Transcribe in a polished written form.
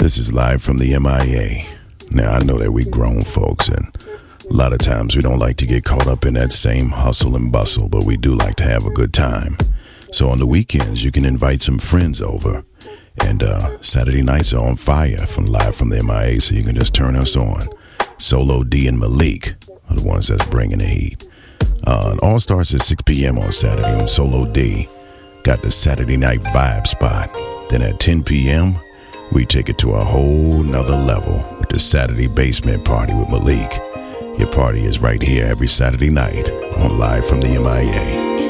This is live from the MIA. Now, I know that we grown folks, and a lot of times we don't like to get caught up in that same hustle and bustle, but we do like to have a good time. So on the weekends, you can invite some friends over. And Saturday nights are on fire from live from the MIA, so you can just turn us on. Solo D and Malik are the ones that's bringing the heat. It all starts at 6 p.m. on Saturday, and Solo D got the Saturday night vibe spot. Then at 10 p.m., we take it to a whole nother level with the Saturday basement party with Malik. Your party is right here every Saturday night on Live from the MIA.